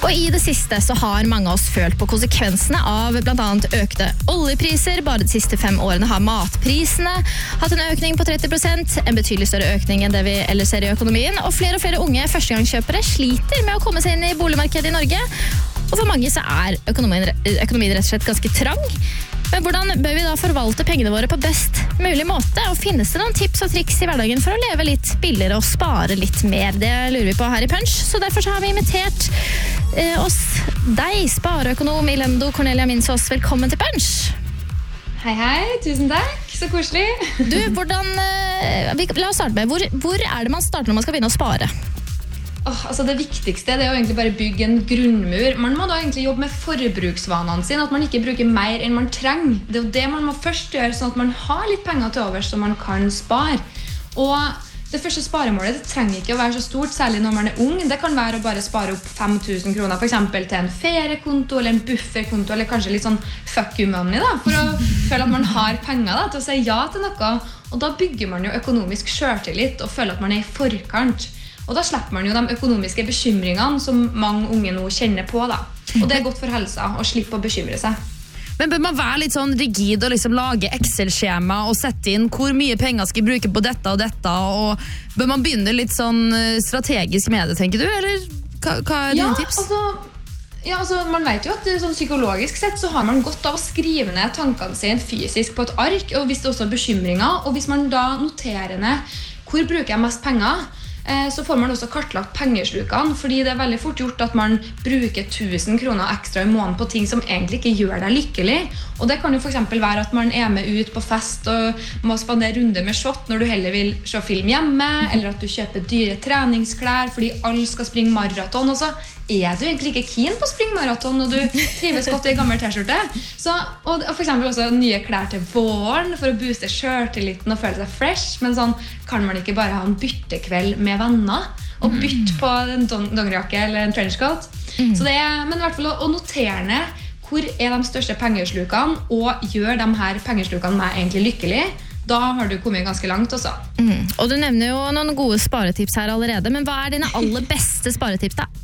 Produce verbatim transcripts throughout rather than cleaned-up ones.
Og i det siste så har mange av oss følt på konsekvensene av blant annet økte oljepriser. Bare de siste fem årene har matprisene hatt en økning på tretti prosent, en betydelig større økning enn det vi ellers ser i økonomien, og flere og flere unge førstegangskjøpere sliter med å komme seg inn i boligmarkedet i Norge. Og for mange så er økonomien, økonomien rett og slett ganske trang. Men hvordan bør vi da forvalte pengene våre på best mulig måte? Og finnes det noen tips og triks i hverdagen for å leve litt billigere og spare litt mer? Det lurer vi på her i Punch, så derfor så har vi invitert eh, oss deg, spareøkonom i Lendo, Cornelia Minsås. Velkommen til Punch! Hei, hei. Tusen takk. Så koselig. Du, hvordan... Eh, vi, la oss starte med. Hvor, hvor er det man starter når man skal begynne å spare? Oh, altså det viktigste det er å egentlig bare bygge en grunnmur. Man må da egentlig jobbe med forbruksvanene sine, at man ikke bruker mer enn man trenger. Det er jo det man må først gjøre, sånn at man har litt penger til overs som man kan spare. Og det første sparemålet det trenger ikke å være så stort, særlig når man er ung. Det kan være å bare spare opp fem tusen kroner, for eksempel til en feriekonto eller en bufferkonto, eller kanskje litt sånn fuck you money da, for å føle at man har penger da, til å si ja til noe. Og da bygger man jo økonomisk selvtillit og føler at man er i forkant. Og da slipper man jo de økonomiske bekymringene som mange unge nå kjenner på da. Og det er godt for helsa å slippe å bekymre seg. Men bør man være litt sånn rigid og liksom lage Excel-skjema og sette inn hvor mye penger skal jeg bruke på dette og dette, og bør man begynne litt sånn strategisk med det, tenker du? Eller hva, hva er dine ja, tips? Altså, ja, altså man vet jo at sånn psykologisk sett så har man godt av å skrive ned tankene sine fysisk på et ark, og hvis det også er bekymringer, og hvis man da noterer ned hvor bruker jeg mest penger, så får man også kartlagt pengeslukene, fordi det er veldig fort gjort at man bruker tusen kroner ekstra i måneden på ting som egentlig ikke gjør deg lykkelig. Og det kan jo for eksempel være at man er med ut på fest og må spandere runde med shot når du heller vil se film hjemme, eller at du kjøper dyre treningsklær fordi alle skal springe maraton, og så er du egentlig ikke keen på å springe maraton, og du trives godt i en gammel t-skjorte. Så, og for eksempel også nye klær til våren for å booste selvtilliten og føle seg fresh, men sånn kan man ikke bare ha en byttekveld med venner og bytte på en dongerijakke eller en trenchcoat. Mm. Så det er, men i hvert fall å notere ned hvor er de største pengeslukene, og gjør de her pengeslukene meg egentlig lykkelig. Da har du kommet ganske langt også. Mm. Og du nevner jo noen gode sparetips her allerede, men hva er dine aller beste sparetips da?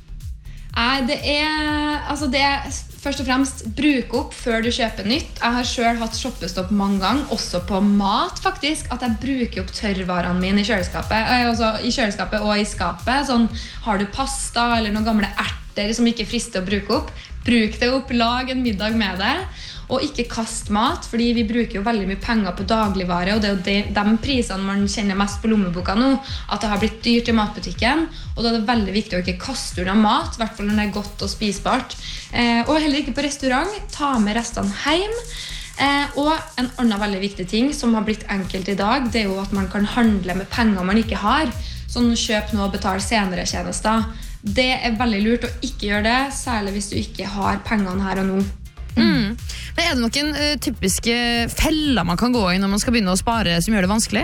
Nei, det er, altså det er først og fremst bruk opp før du kjøper nytt. Jeg har selv hatt shoppestopp mange ganger, også på mat faktisk, at jeg bruker opp tørrvarene mine i kjøleskapet, altså i kjøleskapet og i skapet. Sånn, har du pasta eller noen gamle erter som ikke frister å bruke opp, bruk det opp, lag en middag med det. Og ikke kast mat, fordi vi bruker jo veldig mye penger på dagligvare, og det er jo de, de prisene man kjenner mest på lommeboka nå, at det har blitt dyrt i matbutikken, og da er det veldig viktig å ikke kaste unna mat, i hvert fall når det er godt og spisbart. Eh, og heller ikke på restaurant, ta med restene hjem. Eh, og en annen veldig viktig ting som har blitt enkelt i dag, det er jo at man kan handle med penger man ikke har, sånn kjøp nå og betal senere tjenester. Det er veldig lurt å ikke gjøre det, særlig hvis du ikke har pengene her og nå. Mm. Men er det noen uh, typiske feller man kan gå i når man skal begynne å spare som gjør det vanskelig?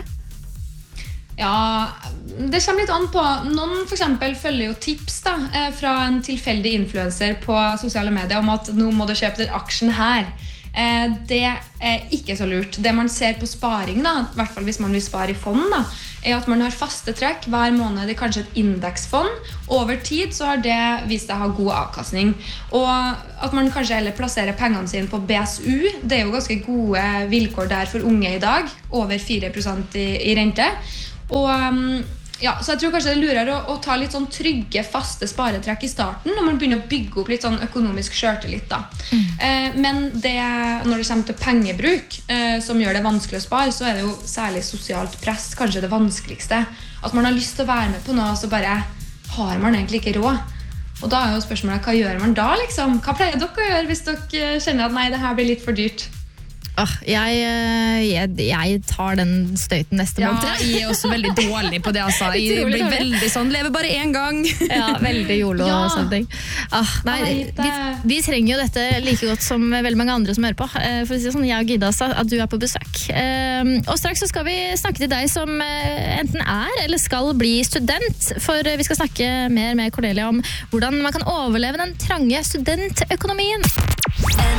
Ja, det kommer litt an på. Noen for eksempel følger jo tips da, fra en tilfeldig influencer på sosiale medier om at nå må du kjøpe den aksjen her. Det er ikke så lurt. Det man ser på sparing da, i hvert fall hvis man vil spare i fond da, er at man har faste trekk hver måned i kanskje et indeksfond. Over tid så har det vist seg å ha god avkastning. Og at man kanskje heller plasserer pengene sine på B S U, det er jo ganske gode vilkår der for unge i dag, over fire prosent i, i rente. Og ja, så jeg tror kanskje det er lurere å, å ta litt sånn trygge, faste sparetrekk i starten når man begynner å bygge opp litt sånn økonomisk selvtillit da. Mm. Eh, men det, når det kommer til pengebruk eh, som gjør det vanskelig å spare, så er det jo særlig sosialt press kanskje det vanskeligste. At man har lyst til å være med på noe, så bare har man egentlig ikke råd. Og da er jo spørsmålet, hva gjør man da liksom? Hva pleier dere å gjøre hvis dere kjenner at nei, det her blir litt for dyrt? Oh, jeg, jeg, jeg tar den støyten neste ja, måned. Jeg er også veldig dårlig på det, altså. Jeg blir veldig sånn, lever bare en gang. Ja, veldig jolo ja. Og sånne ting. Ah, nei, vi, vi trenger jo dette like godt som veldig mange andre som hører på. For å si sånn, jeg og Gida sa at du er på besøk. Og straks så skal vi snakke til deg som enten er eller skal bli student. For vi skal snakke mer med Cornelia om hvordan man kan overleve den trange studentøkonomien.